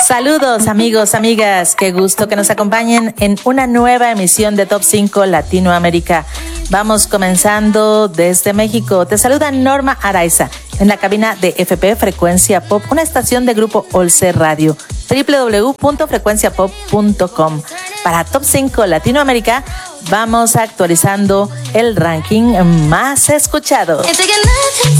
Saludos amigos, amigas, qué gusto que nos acompañen en una nueva emisión de Top 5 Latinoamérica. Vamos comenzando desde México. Te saluda Norma Araiza en la cabina de FP Frecuencia Pop, una estación de Grupo Olce Radio, www.frecuenciapop.com. Para Top 5 Latinoamérica vamos actualizando el ranking más escuchado.